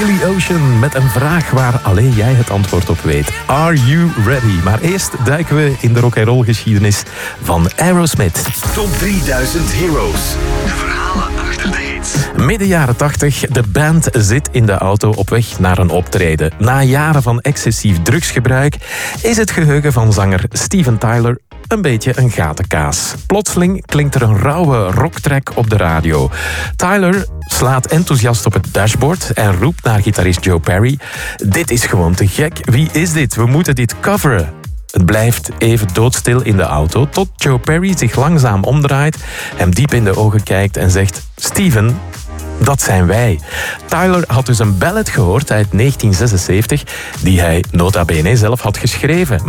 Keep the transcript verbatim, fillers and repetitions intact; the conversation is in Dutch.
Billy Ocean met een vraag waar alleen jij het antwoord op weet. Are you ready? Maar eerst duiken we in de rock'n'roll geschiedenis van Aerosmith. Top drieduizend Heroes. De verhalen achter de hits. Midden jaren tachtig, de band zit in de auto op weg naar een optreden. Na jaren van excessief drugsgebruik is het geheugen van zanger Steven Tyler een beetje een gatenkaas. Plotseling klinkt er een rauwe rocktrack op de radio. Tyler slaat enthousiast op het dashboard en roept naar gitarist Joe Perry: "Dit is gewoon te gek. Wie is dit? We moeten dit coveren." Het blijft even doodstil in de auto tot Joe Perry zich langzaam omdraait, hem diep in de ogen kijkt en zegt: "Steven, dat zijn wij." Tyler had dus een ballad gehoord uit negentien zesenzeventig die hij nota bene zelf had geschreven.